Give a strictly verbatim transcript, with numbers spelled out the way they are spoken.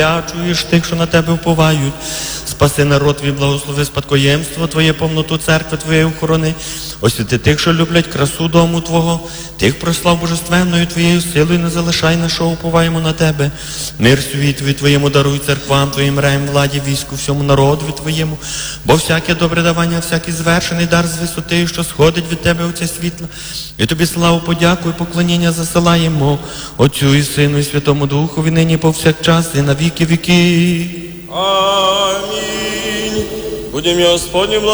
Чуєш тих, що на тебе вповають. Спаси народ твій, благослови спадкоємство Твоє, повноту церкви Твоєї охорони. Освяти тих, що люблять красу дому Твого, тих прослав божественною Твоєю силою, не залишай нашого, уповаємо на Тебе. Мир світові Твоєму даруй, церквам Твоїм, раєм, владі, війську, всьому народові Твоєму. Бо всяке добре давання, всякий звершений дар з висоти, що сходить від Тебе оце світло. І Тобі славу, подяку і поклоніння засилаємо Отцю і Сину і Святому Духові, нині повсякчас і на віки віки. Амінь. Будем Господнім